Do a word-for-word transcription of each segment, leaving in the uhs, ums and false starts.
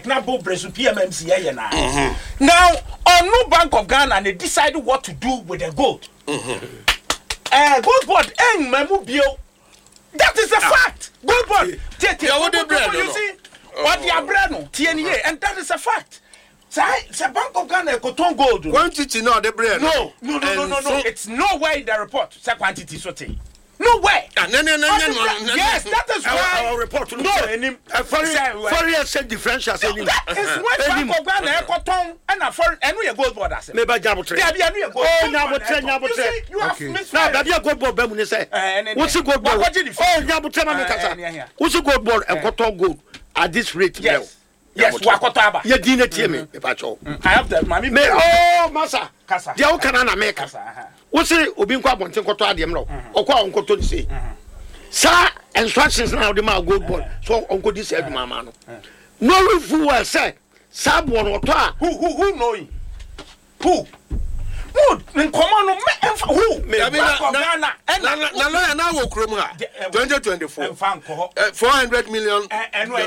like na bo bresu P M M C here na. Now, on no Bank of Ghana they decide what to do with the gold. Mm-hmm. Uh, gold board eng memu bio. That is a ah. fact. Gold board. Yeah, what the bread? You see, what the bread no T N A, and that is a fact. So, the Bank of Ghana cotton gold. Quantity no the bread. No, no, no, no, no, no. It's nowhere in the report. Say quantity so thing. No way. Ah, no, no, no, no, no. Yes, that is why our report. No, any foreign foreign said differential. That is why Bank of Ghana cotton and a foreign and we a gold board. Maybe Jabotre. Yeah, be a gold. Oh, Jabotre, Jabotre. You have missed. Now, that you gold board. Bemuni say. What's the gold board? Oh, Jabotre, Mamikasa. What's the gold board and cotton gold at this rate? Yes. Yes, Wakotaba. You didn't tell me, Pacho. I have that, mammy. Oh, Massa. Casa. The Okanana make us. What's it? Ubinqua Bonteco Adiamro, or Qua Uncle Tony say. Sir, instructions now the my good boy. So Uncle this said, Mamma. No fool, I say. Sab one or two. Who, who, who know him? Who? Who? Then come on, who? Maybe Nana and I will come twenty twenty four. Four hundred million. And where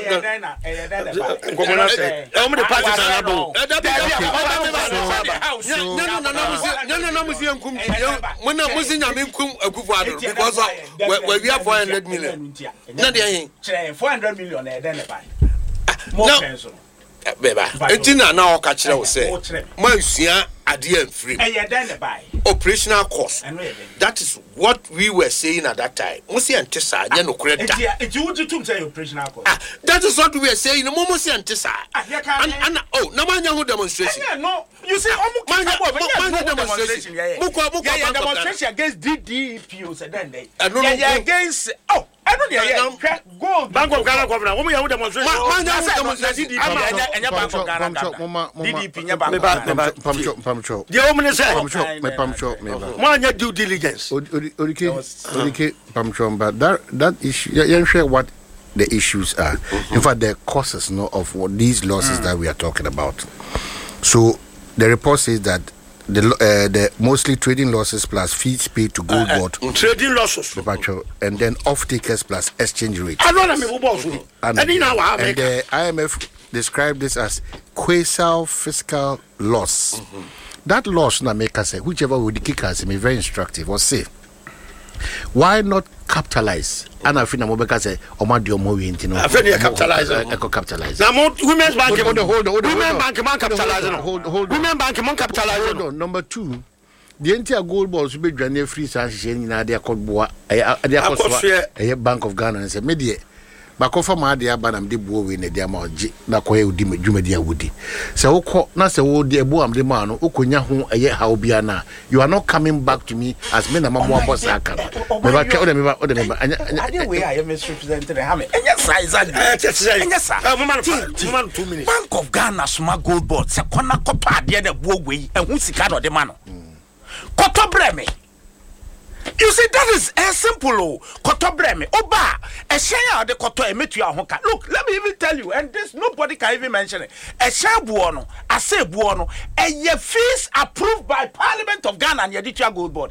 how many parties are about? No, no, no, no, no, no, Museum. When I was in Yaminkum, a good because we have four hundred million. Four hundred million, then buy more pencil. Beba, Etina now catch it. Say, Monsieur, Adia free. Operational cost. That is what we were saying at that time. Monsieur Antissa, no credit. It would you say operational cost. That is what we were saying. No more Antissa. And oh, no man young demonstration. No, you see, I'm demonstration. Demonstration against D D P O said then they against oh. I don't hear gold. Bank of Ghana governor. When we have demonstration, D D P and your Bank of Ghana. D D P, your Bank of Ghana. Pamcho. The woman said, Pamcho, my Pamcho, me. One your due diligence. Orike, Orike, Pamcho, but that that issue, you share what the issues are. In fact, the causes no of what these losses that we are talking about. So the report says that the uh, the mostly trading losses plus fees paid to gold board. Uh, uh, trading losses. And then off takers plus exchange rate. I don't know. And, and, and the I M F described this as quasi fiscal loss. Mm-hmm. That loss, na make us say, whichever would kick us, may be very instructive or say, why not capitalize? And I think I'm going to say, Oma di Omo we intino. I think you capitalize. Eco capitalize. Now, women's bank, hold on, hold on, hold on. Women's bank, man capitalize. Hold, hold on. Women's bank, man capitalize. Hold on. Number two, the entire gold balls will be drained free. So she in their called boa. They are called Bank of Ghana and say, media. Bakofa ma de aba na mde buo we ne de ma oje na koye odi medwumadi awudi se wokọ na se wo de buo amde ma no okonya ho eye ha obia na you are not coming back to me as me na mamo boss aka me ba ke o de me ba o de me ba anya anya we are misrepresented ha me enya size enya sa man two minutes Bank of Ghana suma gold board se kona kopa ade de buo we ehun sika no de ma no koto breme. You see, that is a simple. Oh, koto breme. Oba, a share the koto emetu ya honka. Look, let me even tell you, and this nobody can even mention it. A share buono, a say buono, a ye fees approved by Parliament of Ghana and Yeditia Gold Board.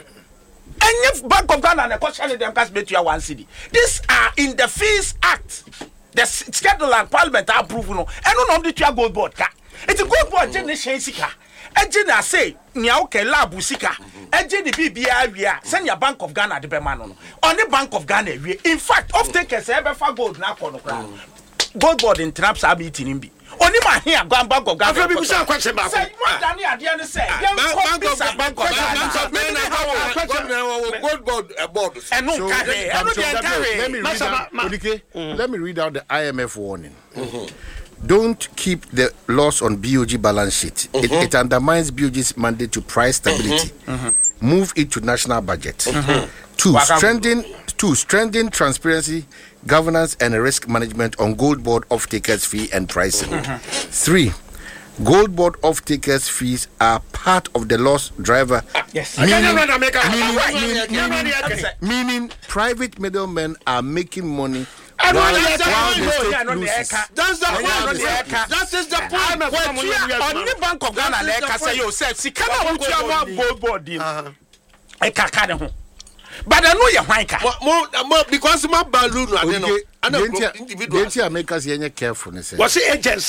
And if Bank of Ghana and the question them cast metu ya one city. These are in the Fees Act. The schedule and Parliament are approved no. And no no the Gold Board ka. It's a gold board generation sika. Ejina say nya oke lab sika ejini bibia awia send your Bank of Ghana de be ma no on the Bank of Ghana wie in fact of takers e be fa gold na akọ no kra gold board in traps are meeting bi oni ma here Bank of Ghana afa bi bi say question ba ko say what dani ade ne say Bank of Bank of Ghana gold board board and no carry let me read out Odike let me read out the I M F warning. Don't keep the loss on B O G balance sheet. Mm-hmm. It, it undermines B O G's mandate to price stability. Mm-hmm. Move it to national budget. Mm-hmm. Two, strengthen, two, strengthen transparency, governance, and risk management on gold board off-takers fee and pricing. Mm-hmm. Three, gold board off-takers fees are part of the loss driver. Uh, yes. Meaning, meaning, meaning, meaning, meaning private middlemen are making money. Wow, that's the point. That's the point. That is the point. On the Bank of Ghana, like I say, you said, see, can I want you about gold board? I can't. But I know you're white. Because my balloon, I don't know. Individuals make us careful. Was it agents?